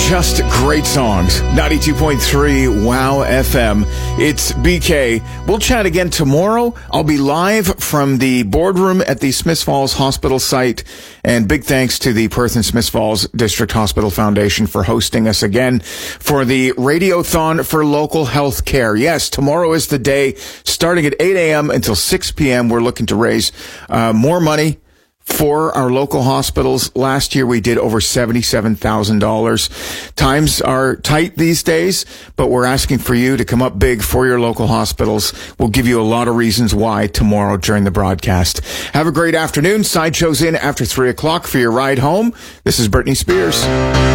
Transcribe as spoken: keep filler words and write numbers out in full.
Just great songs. ninety-two point three Wow F M. It's B K. We'll chat again tomorrow. I'll be live from the boardroom at the Smiths Falls Hospital site. And big thanks to the Perth and Smiths Falls District Hospital Foundation for hosting us again for the Radiothon for Local Health Care. Yes, tomorrow is the day. Starting at eight a.m. until six p.m. We're looking to raise uh, more money for our local hospitals. Last year, we did over seventy-seven thousand dollars. Times are tight these days, but we're asking for you to come up big for your local hospitals. We'll give you a lot of reasons why tomorrow during the broadcast. Have a great afternoon. Sideshow's in after three o'clock for your ride home. This is Britney Spears.